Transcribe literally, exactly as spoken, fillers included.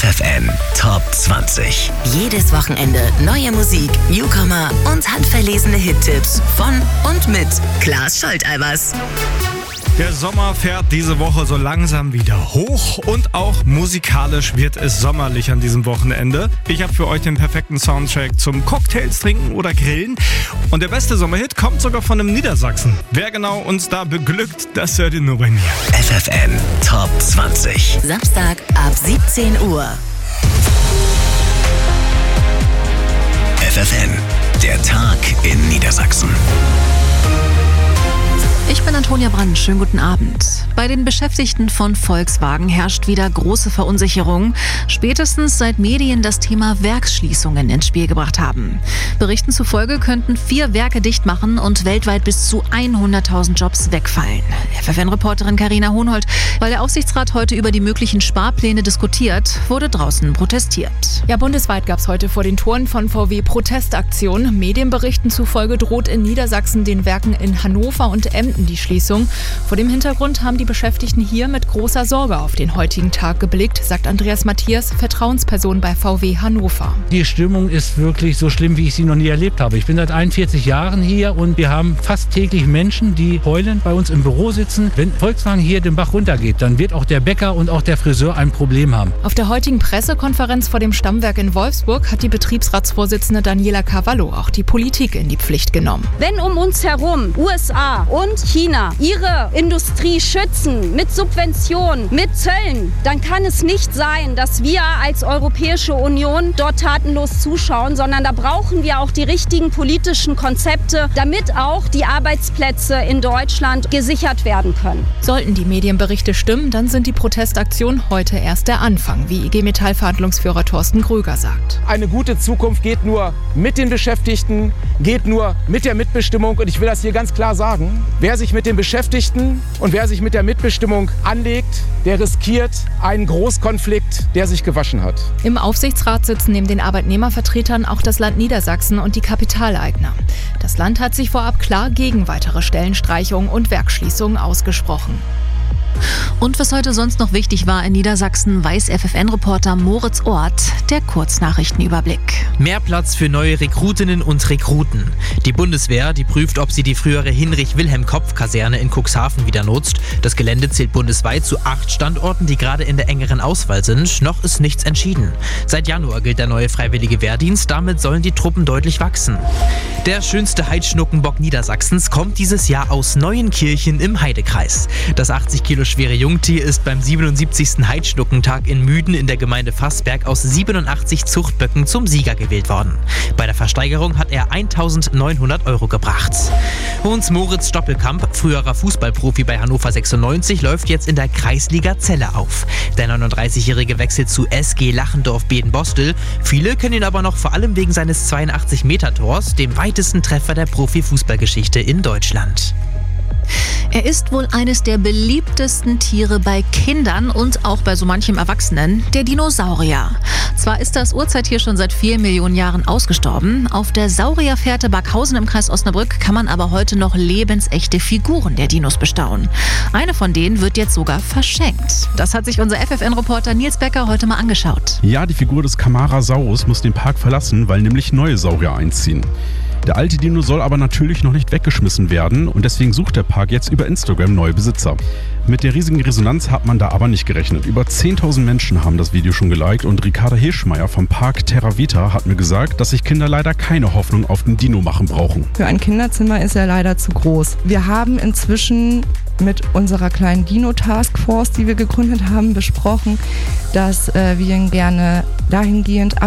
F F N Top zwanzig. Jedes Wochenende neue Musik, Newcomer und handverlesene Hittipps von und mit Klaas Scholteibers. Der Sommer fährt diese Woche so langsam wieder hoch und auch musikalisch wird es sommerlich an diesem Wochenende. Ich habe für euch den perfekten Soundtrack zum Cocktails trinken oder grillen. Und der beste Sommerhit kommt sogar von einem Niedersachsen. Wer genau uns da beglückt, das hört ihr nur bei mir. F F N Top zwanzig. Samstag ab siebzehn Uhr. F F N, der Tag in Niedersachsen. Ich bin Antonia Brandt, schönen guten Abend. Bei den Beschäftigten von Volkswagen herrscht wieder große Verunsicherung, spätestens seit Medien das Thema Werksschließungen ins Spiel gebracht haben. Berichten zufolge könnten vier Werke dicht machen und weltweit bis zu hunderttausend Jobs wegfallen. F F N-Reporterin Carina Hohnhold, weil der Aufsichtsrat heute über die möglichen Sparpläne diskutiert, wurde draußen protestiert. Ja, bundesweit gab es heute vor den Toren von V W Protestaktionen. Medienberichten zufolge droht in Niedersachsen den Werken in Hannover und Emden die Schließung. Vor dem Hintergrund haben die Beschäftigten hier mit großer Sorge auf den heutigen Tag geblickt, sagt Andreas Matthias, Vertrauensperson bei V W Hannover. Die Stimmung ist wirklich so schlimm, wie ich sie noch nie erlebt habe. Ich bin seit einundvierzig Jahren hier und wir haben fast täglich Menschen, die heulend bei uns im Büro sitzen. Wenn Volkswagen hier den Bach runtergeht, dann wird auch der Bäcker und auch der Friseur ein Problem haben. Auf der heutigen Pressekonferenz vor dem Stammwerk in Wolfsburg hat die Betriebsratsvorsitzende Daniela Cavallo auch die Politik in die Pflicht genommen. Wenn um uns herum U S A und China ihre Industrie schützen mit Subventionen, mit Zöllen, dann kann es nicht sein, dass wir als Europäische Union dort tatenlos zuschauen, sondern da brauchen wir auch die richtigen politischen Konzepte, damit auch die Arbeitsplätze in Deutschland gesichert werden können. Sollten die Medienberichte stimmen, dann sind die Protestaktionen heute erst der Anfang, wie I G Metall-Verhandlungsführer Thorsten Gröger sagt. Eine gute Zukunft geht nur mit den Beschäftigten, geht nur mit der Mitbestimmung. Und ich will das hier ganz klar sagen, wer sich mit den Beschäftigten und wer sich mit der Mitbestimmung anlegt, der riskiert einen Großkonflikt, der sich gewaschen hat. Im Aufsichtsrat sitzen neben den Arbeitnehmervertretern auch das Land Niedersachsen und die Kapitaleigner. Das Land hat sich vorab klar gegen weitere Stellenstreichungen und Werksschließungen ausgesprochen. Und was heute sonst noch wichtig war in Niedersachsen, weiß F F N-Reporter Moritz Ort, der Kurznachrichtenüberblick. Mehr Platz für neue Rekrutinnen und Rekruten. Die Bundeswehr, die prüft, ob sie die frühere Hinrich-Wilhelm-Kopf-Kaserne in Cuxhaven wieder nutzt. Das Gelände zählt bundesweit zu acht Standorten, die gerade in der engeren Auswahl sind. Noch ist nichts entschieden. Seit Januar gilt der neue freiwillige Wehrdienst. Damit sollen die Truppen deutlich wachsen. Der schönste Heidschnuckenbock Niedersachsens kommt dieses Jahr aus Neuenkirchen im Heidekreis. Das achtzig Kilo schwere Jungtier ist beim siebenundsiebzigsten Heidschnuckentag in Müden in der Gemeinde Fassberg aus siebenundachtzig Zuchtböcken zum Sieger gewählt worden. Bei der Versteigerung hat er eintausendneunhundert Euro gebracht. Und Moritz Stoppelkamp, früherer Fußballprofi bei Hannover sechsundneunzig, läuft jetzt in der Kreisliga Celle auf. Der neununddreißigjährige wechselt zu S G Lachendorf-Bedenbostel. Viele kennen ihn aber noch vor allem wegen seines zweiundachtzig Meter Tors, dem weitesten Treffer der Profifußballgeschichte in Deutschland. Er ist wohl eines der beliebtesten Tiere bei Kindern und auch bei so manchem Erwachsenen, der Dinosaurier. Zwar ist das Urzeittier schon seit vier Millionen Jahren ausgestorben, auf der Saurierfährte Barkhausen im Kreis Osnabrück kann man aber heute noch lebensechte Figuren der Dinos bestaunen. Eine von denen wird jetzt sogar verschenkt. Das hat sich unser F F N-Reporter Nils Becker heute mal angeschaut. Ja, die Figur des Camarasaurus muss den Park verlassen, weil nämlich neue Saurier einziehen. Der alte Dino soll aber natürlich noch nicht weggeschmissen werden und deswegen sucht der Park jetzt über Instagram neue Besitzer. Mit der riesigen Resonanz hat man da aber nicht gerechnet. Über zehntausend Menschen haben das Video schon geliked und Ricarda Hirschmeier vom Park Terra Vita hat mir gesagt, dass sich Kinder leider keine Hoffnung auf den Dino machen brauchen. Für ein Kinderzimmer ist er leider zu groß. Wir haben inzwischen mit unserer kleinen Dino-Taskforce, die wir gegründet haben, besprochen, dass äh, wir ihn gerne dahingehend